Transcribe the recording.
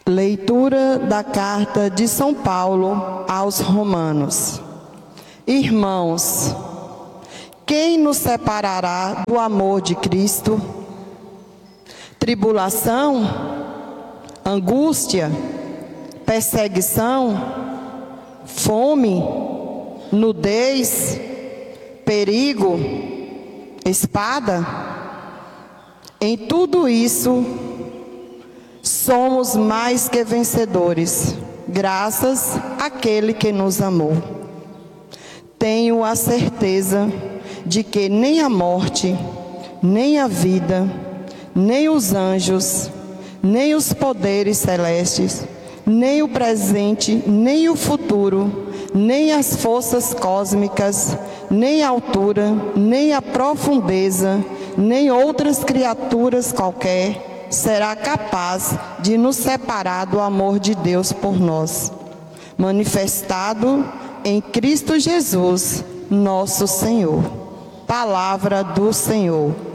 Leitura da carta de São Paulo aos Romanos. Irmãos, quem nos separará do amor de Cristo? Tribulação? Angústia? Perseguição? Fome? Nudez? Perigo? Espada? Em tudo isso, somos mais que vencedores, graças àquele que nos amou. Tenho a certeza de que nem a morte, nem a vida, nem os anjos, nem os poderes celestes, nem o presente, nem o futuro, nem as forças cósmicas, nem a altura, nem a profundeza, nem outras criaturas qualquer, será capaz de nos separar do amor de Deus por nós, manifestado em Cristo Jesus, nosso Senhor. Palavra do Senhor.